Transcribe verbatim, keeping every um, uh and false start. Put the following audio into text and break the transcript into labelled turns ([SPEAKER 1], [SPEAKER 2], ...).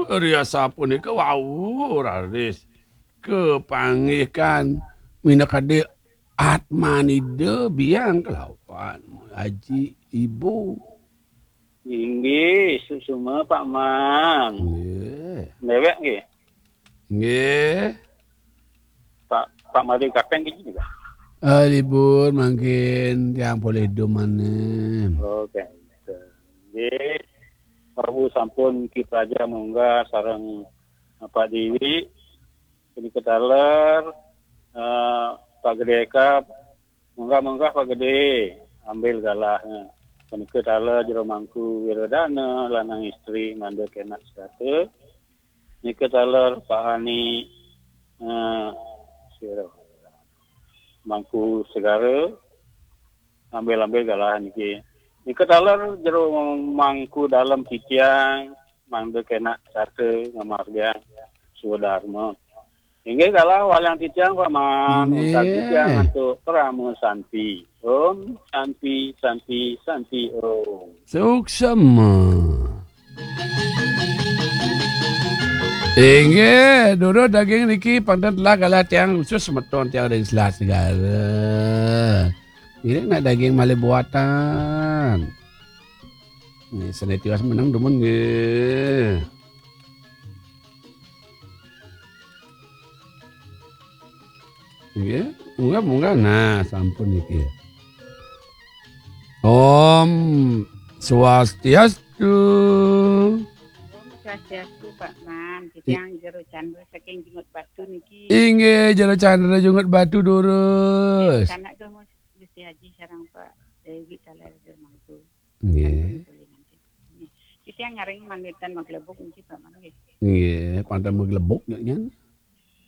[SPEAKER 1] Ria sapunika wau raris kepangikan minakade atmanide biang kelawan Haji Ibu.
[SPEAKER 2] Inggih, susuma Pak Man.
[SPEAKER 1] Nggih.
[SPEAKER 2] Dewek nggih.
[SPEAKER 1] Nggih.
[SPEAKER 2] Pak Pak Mari Kapeng gitu juga.
[SPEAKER 1] Ah, libur makin tiang boleh domane.
[SPEAKER 2] Oke. Nggih. Prabu sampun kita aja munggah sareng Pak Dewi. Ini ketaler uh, Pak Gede Eka munggah-munggah Pak Gede ambil galahnya. Punika tala jero mangku wiradana lanang istri mandek enak sate. Nika tala Pak Hani uh, mangku segara ambil-ambil galah niki. Nika tala jero mangku dalam titiang mandek enak sate ngamarga sudarma. Hingga kalau walang titiang Pak Man, untuk titiang untuk Pramu Santi. Om Santi, Santi, Santi Om.
[SPEAKER 1] Suksema. Hingga dulu daging niki pandan lah kalau tiang khusus semeton tiang ada selas segala. Ini nak daging malih buatan. Ini senetiwas menang demen nggih. Nggih, munggah-munggah nah sampun iki. Om Swastiastu.
[SPEAKER 3] Om Swastiastu Pak Man, titiang jero candra saking Jungut Batu niki.
[SPEAKER 1] Inggih jero candra Jungut Batu durus.
[SPEAKER 3] Sanak domo Gusti Haji sareng Pak Dewi taler mangku.
[SPEAKER 1] Nggih.
[SPEAKER 3] Titiang ngaring manitan maglebok niki Pak Man nggih.
[SPEAKER 1] Nggih, panten maglebok nyen.